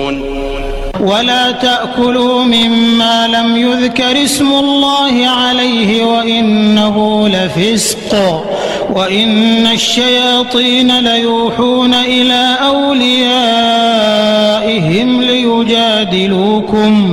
ولا تأكلوا مما لم يذكر اسم الله عليه وإنه لفسق وإن الشياطين ليوحون إلى أوليائهم ليجادلوكم